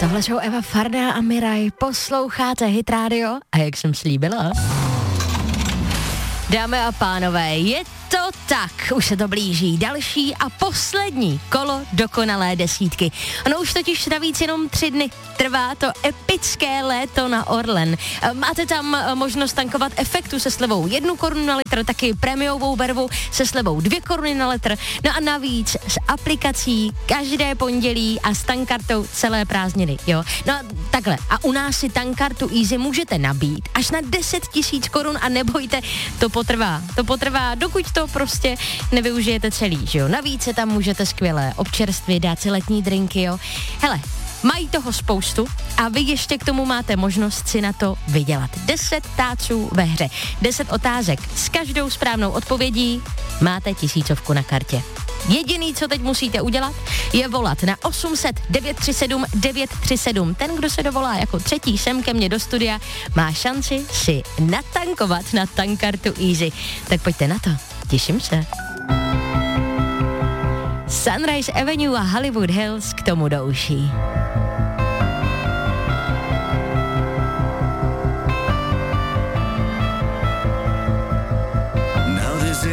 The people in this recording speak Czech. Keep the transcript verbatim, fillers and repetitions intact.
Tohle jsou Eva Farná a Miraj, posloucháte Hit Radio a jak jsem slíbila. Dámy a pánové, je to tak, už se to blíží, další a poslední kolo dokonalé desítky. Ono už totiž navíc jenom tři dny trvá to epické léto na Orlen. Máte tam možnost tankovat efektu se slevou jednu korunu na litr, taky prémiovou vervu se slevou dvě koruny na litr, no a navíc s aplikací každé pondělí a s tankartou celé prázdniny, jo. No takhle, a u nás si tankartu Easy můžete nabít až na deset tisíc korun a nebojte, to potrvá, to potrvá, dokud to prostě nevyužijete celý, že jo. Navíc se tam můžete skvěle občerstvit, dát si letní drinky, jo. Hele, mají toho spoustu a vy ještě k tomu máte možnost si na to vydělat. deset táců ve hře, deset otázek. S každou správnou odpovědí máte tisícovku na kartě. Jediný, co teď musíte udělat, je volat na osm set devět tři sedm devět tři sedm. Ten, kdo se dovolá jako třetí sem ke mně do studia, má šanci si natankovat na tankartu Easy. Tak pojďte na to, těším se. Sunrise Avenue a Hollywood Hills k tomu do uší.